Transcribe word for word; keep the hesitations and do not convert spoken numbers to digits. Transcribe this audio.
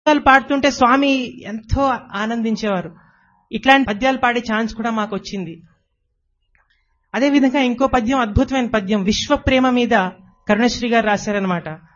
పద్యాలు పాడుతుంటే స్వామి ఎంతో ఆనందించేవారు. ఇట్లాంటి పద్యాలు పాడే ఛాన్స్ కూడా మాకు వచ్చింది. అదేవిధంగా ఇంకో పద్యం, అద్భుతమైన పద్యం, విశ్వ ప్రేమ మీద కరుణశ్రీ గారు రాశారనమాట.